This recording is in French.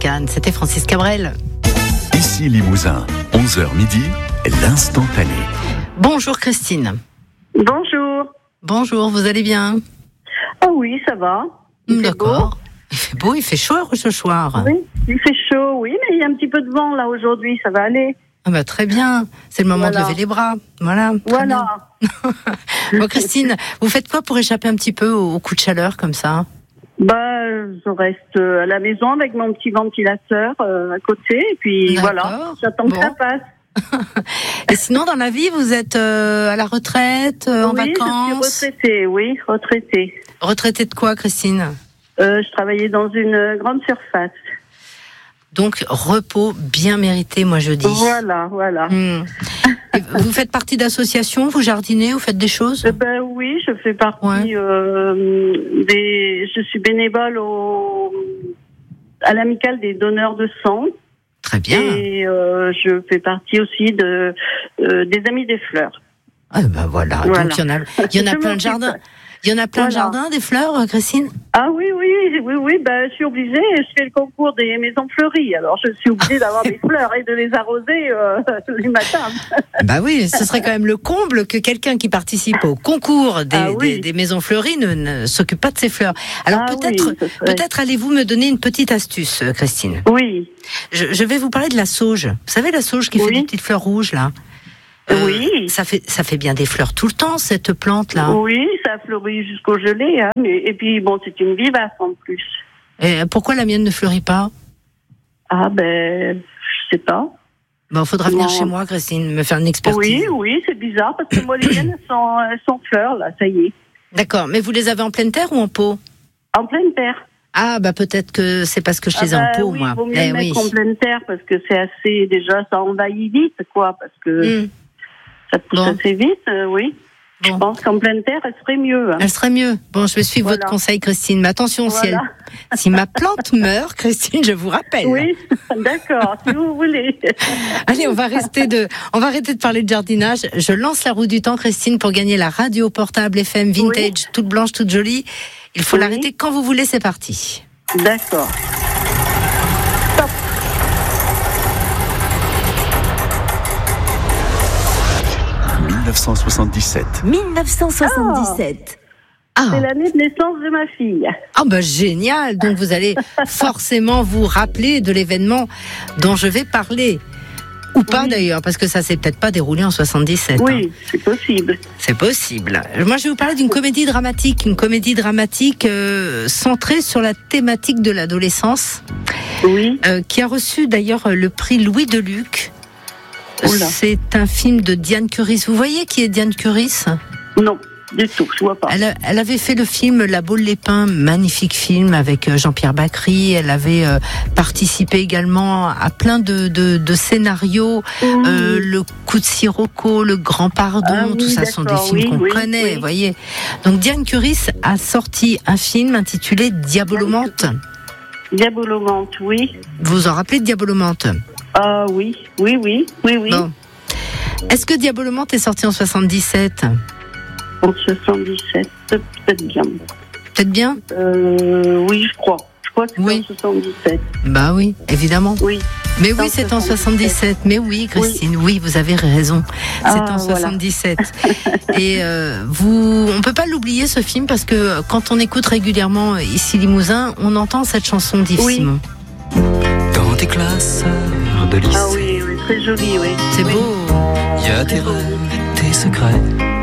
Cannes. C'était Francis Cabrel. Ici Limousin, 11h midi, l'instantané. Bonjour Christine. Bonjour. Bonjour, vous allez bien? Ah oui, ça va. D'accord. Il fait beau, il fait chaud ce soir. Oui, il fait chaud, oui, mais il y a un petit peu de vent là aujourd'hui, ça va aller. Ah bah, très bien, c'est le moment de lever les bras. Voilà. Bon, Christine, vous faites quoi pour échapper un petit peu aux coups de chaleur comme ça? Je reste à la maison avec mon petit ventilateur à côté, et puis voilà, j'attends que ça passe. Et sinon, dans la vie, vous êtes à la retraite, en vacances? Je suis retraitée. Retraitée de quoi, Christine? Je travaillais dans une grande surface. Donc, repos bien mérité, moi je dis. Voilà. Vous faites partie d'associations, vous jardinez, vous faites des choses? Oui, je fais partie je suis bénévole à l'amicale des donneurs de sang. Très bien. Et je fais partie aussi des Amis des Fleurs. Ah ben voilà. Donc il y en a plein de jardins. Il y en a plein de jardins, des fleurs, Christine? Ah oui, je suis obligée, je fais le concours des maisons fleuries, alors je suis obligée d'avoir des fleurs et de les arroser les matins. Bah oui, ce serait quand même le comble que quelqu'un qui participe au concours des maisons fleuries ne s'occupe pas de ses fleurs. Alors peut-être allez-vous me donner une petite astuce, Christine? Oui. Je vais vous parler de la sauge. Vous savez la sauge qui fait des petites fleurs rouges là? Oui. Ça fait bien des fleurs tout le temps, cette plante-là. Oui, ça fleurit jusqu'au gelé. Hein. Et puis, c'est une vivace en plus. Et pourquoi la mienne ne fleurit pas? Je sais pas. Faudra venir chez moi, Christine, me faire une expertise. Oui, c'est bizarre, parce que moi, les miennes, elles sont fleurs, là, ça y est. D'accord, mais vous les avez en pleine terre ou en pot? En pleine terre. Ah, peut-être que c'est parce que je les ai en pot, moi. Il vaut mieux les mettre en pleine terre, parce que c'est assez, déjà, ça envahit vite, quoi, parce que... Ça pousse assez vite, oui. Je pense qu'en pleine terre, elle serait mieux. Hein. Elle serait mieux. Bon, je vais suivre votre conseil, Christine. Mais attention, si ma plante meurt, Christine, je vous rappelle. Oui, d'accord, si vous voulez. Allez, on va arrêter de parler de jardinage. Je lance la roue du temps, Christine, pour gagner la radio portable FM vintage, toute blanche, toute jolie. Il faut l'arrêter quand vous voulez, c'est parti. D'accord. 1977. 1977. C'est l'année de naissance de ma fille. Génial. Donc vous allez forcément vous rappeler de l'événement dont je vais parler. Ou pas d'ailleurs, parce que ça s'est peut-être pas déroulé en 77. Oui, c'est possible. C'est possible. Moi, je vais vous parler d'une comédie dramatique. Une comédie dramatique centrée sur la thématique de l'adolescence. Oui. Qui a reçu d'ailleurs le prix Louis Deluc. C'est un film de Diane Curis. Vous voyez qui est Diane Curis? Non, du tout, je vois pas. Elle avait fait le film La Baule les Pins, magnifique film avec Jean-Pierre Bacry. Elle avait participé également à plein de scénarios. Le Coup de Sirocco, Le Grand Pardon, tout ça sont des films qu'on connaît, voyez. Donc Diane Curis a sorti un film intitulé Diabolomante. Diabolomante, oui. Vous vous en rappelez de Diabolomante? Oui. Bon. Est-ce que Diabolomante est sorti en 77? En 77, peut-être bien. Peut-être bien? Oui, je crois. Je crois que c'est en 77. Bah oui, évidemment. Oui. Mais oui, c'est en 77. Mais oui, Christine, oui, vous avez raison. C'est en 77. Et on peut pas l'oublier, ce film, parce que quand on écoute régulièrement ici Limousin, on entend cette chanson d'Yves Simon. Dans tes classes de lycée. Ah oui, très joli, oui. C'est beau. Il y a tes rêves et tes secrets.